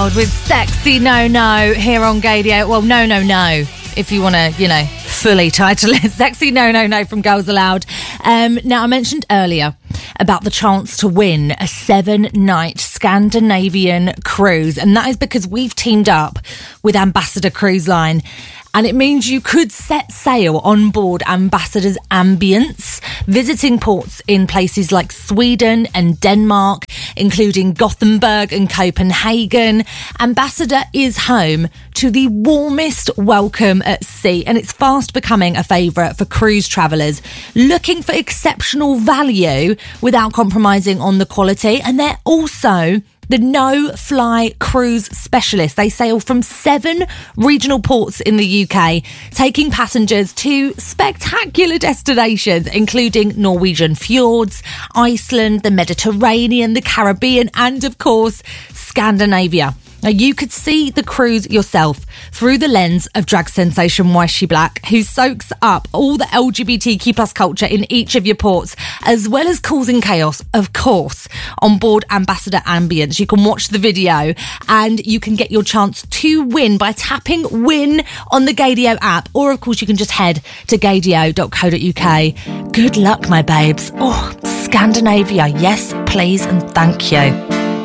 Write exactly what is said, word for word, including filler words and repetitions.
Loud with Sexy No No here on Gaydio. Well, no, no, no. If you want to, you know, fully title it, Sexy No No No from Girls Aloud. Um, now, I mentioned earlier about the chance to win a seven-night Scandinavian cruise, and that is because we've teamed up with Ambassador Cruise Line. And it means you could set sail on board Ambassador's Ambience, visiting ports in places like Sweden and Denmark, including Gothenburg and Copenhagen. Ambassador is home to the warmest welcome at sea, and it's fast becoming a favourite for cruise travellers looking for exceptional value without compromising on the quality. And they're also the no-fly cruise specialist. They sail from seven regional ports in the U K, taking passengers to spectacular destinations, including Norwegian fjords, Iceland, the Mediterranean, the Caribbean, and, of course, Scandinavia. Now, you could see the cruise yourself through the lens of drag sensation Waishi Black, who soaks up all the L G B T Q plus culture in each of your ports, as well as causing chaos, of course, on board Ambassador Ambience. You can watch the video and you can get your chance to win by tapping win on the Gaydio app, or, of course, you can just head to gaydio dot co dot uk. Good luck, my babes. Oh, Scandinavia, yes, please, and thank you.